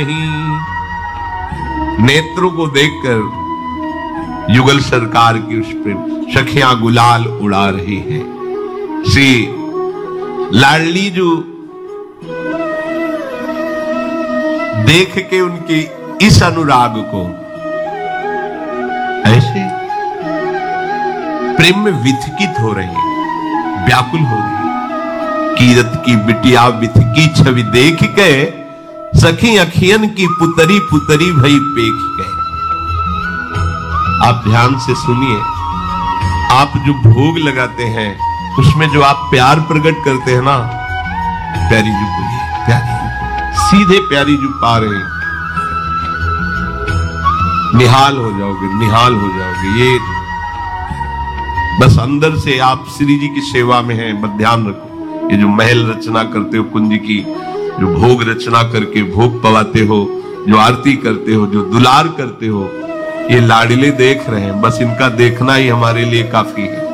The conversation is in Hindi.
नेत्रों को देखकर युगल सरकार की उस पर सखियां गुलाल उड़ा रही हैं। श्री लाडली जो देख के उनके इस अनुराग को ऐसे प्रेम में विथकित हो रही है, व्याकुल हो रही है। कीरत की बिटिया विथकी छवि देख के सखी अखियन की पुतरी पुतरी भई पेख गए। आप ध्यान से सुनिए, आप जो भोग लगाते हैं उसमें जो आप प्यार प्रकट करते हैं ना, प्यारी जी बोलिए, प्यारी सीधे प्यारी जी पा रहे हैं, निहाल हो जाओगे, निहाल हो जाओगे। ये बस अंदर से आप श्री जी की सेवा में हैं, बस ध्यान रखो। ये जो महल रचना करते हो, कुंज की जो भोग रचना करके भोग पवाते हो, जो आरती करते हो, जो दुलार करते हो, ये लाडले देख रहे हैं। बस इनका देखना ही हमारे लिए काफी है।